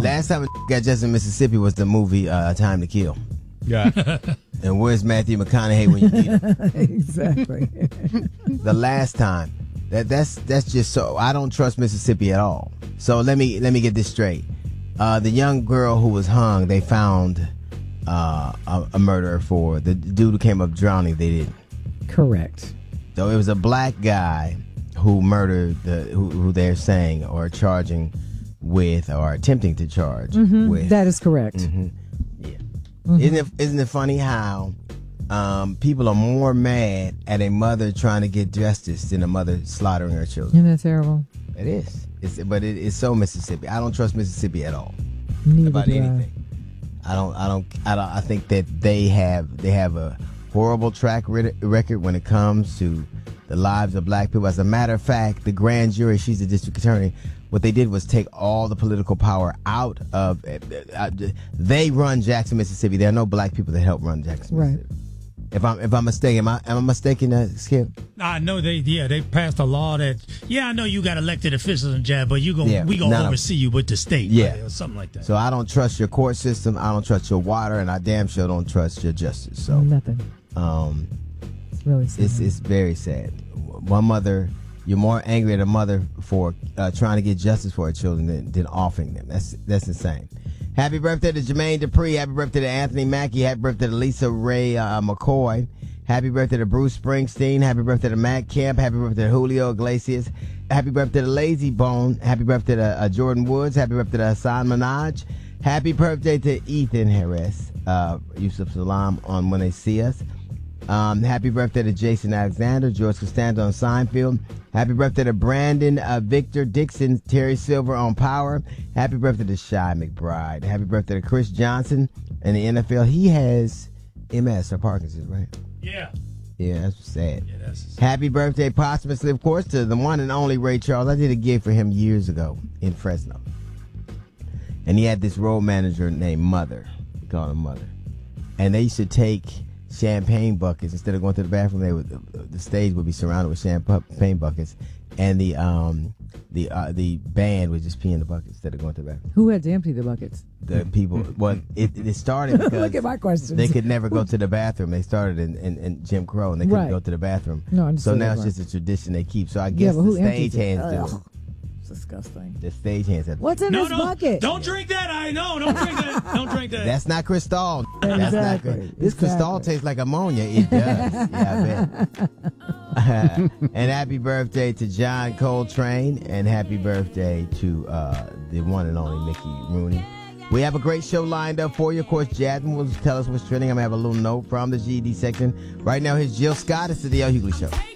Last time I got just in Mississippi was the movie Time to Kill. Yeah. And where's Matthew McConaughey when you need him? Exactly. The last time. That's just so. I don't trust Mississippi at all. So let me get this straight. The young girl who was hung, they found a murderer for. The dude who came up drowning, they didn't. Correct. So it was a black guy who murdered who they're saying or charging with or attempting to charge with. That is correct. Yeah. Isn't it funny how people are more mad at a mother trying to get justice than a mother slaughtering her children? Isn't that terrible? It is. It's so Mississippi. I don't trust Mississippi at all. Neither about do I. anything. I think that they have a horrible track record when it comes to the lives of black people. As a matter of fact, the grand jury, she's the district attorney, what they did was take all the political power out of they run Jackson, Mississippi. There are no black people that help run Jackson, Right. Mississippi. If I'm mistaken, am I mistaken, Skip? I know they passed a law that I know you got elected officials and jab, but we gonna oversee you with the state, or something like that. So I don't trust your court system. I don't trust your water, and I damn sure don't trust your justice. So nothing. It's really sad. It's very sad. One mother, you're more angry at a mother for trying to get justice for her children than offering them. That's insane. Happy birthday to Jermaine Dupri. Happy birthday to Anthony Mackie. Happy birthday to Lisa Ray McCoy. Happy birthday to Bruce Springsteen. Happy birthday to Matt Kemp. Happy birthday to Julio Iglesias. Happy birthday to Lazy Bone. Happy birthday to Jordan Woods. Happy birthday to Hassan Minaj. Happy birthday to Ethan Harris. Yusuf Salam on When They See Us. Happy birthday to Jason Alexander, George Costanza on Seinfeld. Happy birthday to Brandon Victor Dixon, Terry Silver on Power. Happy birthday to Shy McBride. Happy birthday to Chris Johnson in the NFL. He has MS or Parkinson's, right? Yeah. Yeah, that's sad. Yeah, that's sad. Happy birthday, posthumously, of course, to the one and only Ray Charles. I did a gig for him years ago in Fresno. And he had this road manager named Mother. We called him Mother. And they used to take champagne buckets instead of going to the bathroom. The stage would be surrounded with champagne buckets, and the band would just pee in the bucket instead of going to the bathroom. Who had to empty the buckets? The people. Well, it started because Look at my questions. they could never go to the bathroom. They started in Jim Crow, and they couldn't go to the bathroom. No, I so now understood it's just a tradition they keep. So I guess but the who empties stage it? hands do it. It's disgusting. The stage hands have to What's in this bucket? Don't drink that. I know. Don't drink that. Don't drink that. That's not Cristal. That's not Exactly. This Cristal tastes like ammonia. It does. Yeah, I bet. And happy birthday to John Coltrane, and happy birthday to the one and only Mickey Rooney. We have a great show lined up for you. Of course, Jasmine will tell us what's trending. I'm going to have a little note from the GD section. Right now, here's Jill Scott. It's the D.L. Hughley Show.